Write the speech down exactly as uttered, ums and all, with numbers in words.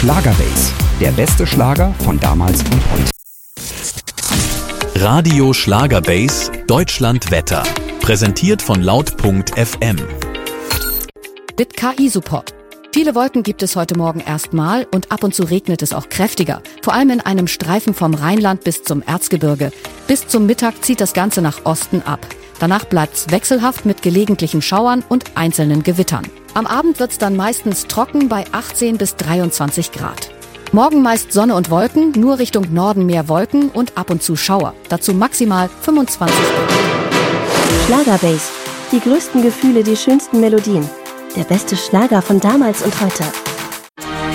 Schlagerbase, der beste Schlager von damals und heute. Radio Schlagerbase Deutschland Wetter. Präsentiert von laut punkt f m. Mit K I-Support. Viele Wolken gibt es heute Morgen erstmal und ab und zu regnet es auch kräftiger. Vor allem in einem Streifen vom Rheinland bis zum Erzgebirge. Bis zum Mittag zieht das Ganze nach Osten ab. Danach bleibt's wechselhaft mit gelegentlichen Schauern und einzelnen Gewittern. Am Abend wird's dann meistens trocken bei achtzehn bis dreiundzwanzig Grad. Morgen meist Sonne und Wolken, nur Richtung Norden mehr Wolken und ab und zu Schauer. Dazu maximal fünfundzwanzig Grad. Schlagerbase. Die größten Gefühle, die schönsten Melodien. Der beste Schlager von damals und heute.